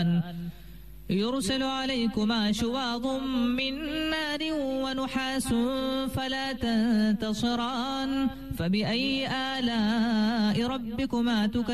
يرسل عليكما شواظ من نار ونحاس فلا تنتصران فبأي آلاء ربكما تكذبان